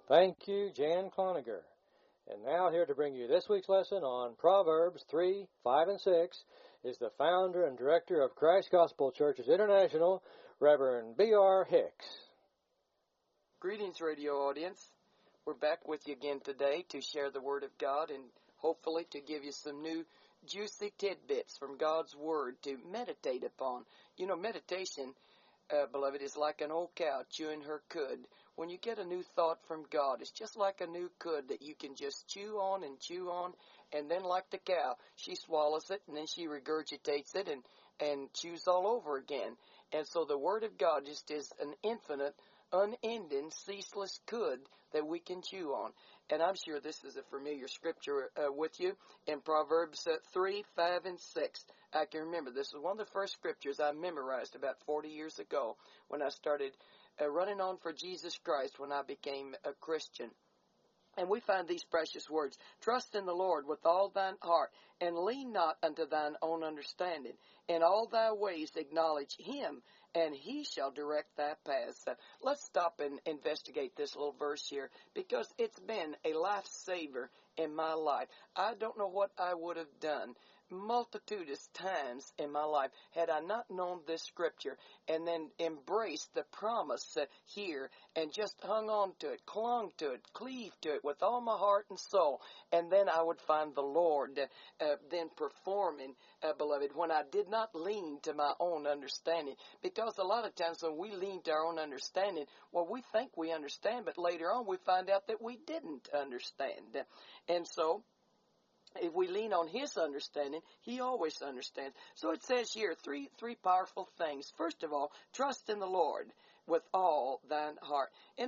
Thank you, Jan Cloninger. And now here to bring you this week's lesson on Proverbs 3, 5, and 6 is the founder and director of Christ Gospel Churches International, Reverend B.R. Hicks. Greetings, radio audience. We're back with you again today to share the Word of God and hopefully to give you some new juicy tidbits from God's Word to meditate upon. You know, meditation, beloved, is like an old cow chewing her cud. When you get a new thought from God, it's just like a new cud that you can just chew on, and then like the cow, she swallows it, and then she regurgitates it and chews all over again. And so the Word of God just is an infinite, unending, ceaseless cud that we can chew on. And I'm sure this is a familiar scripture with you in Proverbs 3, 5, and 6. I can remember this was one of the first scriptures I memorized about 40 years ago when I started running on for Jesus Christ when I became a Christian. And we find these precious words: trust in the Lord with all thine heart, and lean not unto thine own understanding. In all thy ways acknowledge him, and he shall direct thy paths. Let's stop and investigate this little verse here, because it's been a lifesaver in my life. I don't know what I would have done multitudinous times in my life had I not known this scripture and then embraced the promise here and just hung on to it, clung to it, cleaved to it with all my heart and soul. And then I would find the Lord then performing, beloved, when I did not lean to my own understanding. Because a lot of times when we lean to our own understanding, well, we think we understand, but later on we find out that we didn't understand. And so if we lean on his understanding, he always understands. So it says here three powerful things. First of all, trust in the Lord with all thine heart. In